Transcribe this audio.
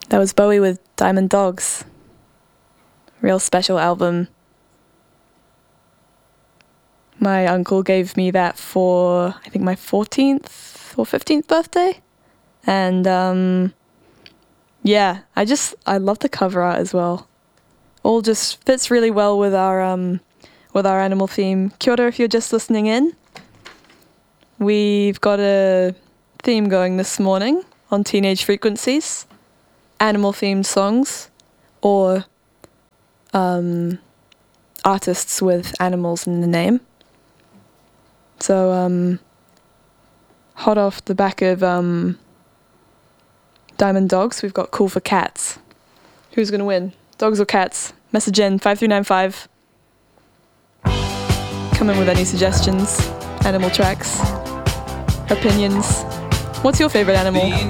That was Bowie with Diamond Dogs. Real special album. My uncle gave me that for, I think, my 14th or 15th birthday. And yeah, I love the cover art as well. All just fits really well with our animal theme. Kia ora if you're just listening in. We've got a theme going this morning on Teenage Frequencies. Animal-themed songs or artists with animals in the name. So, hot off the back of Diamond Dogs, we've got Cool for Cats. Who's going to win? Dogs or cats? Message in 5395. Come in with any suggestions, animal tracks, opinions. What's your favorite animal?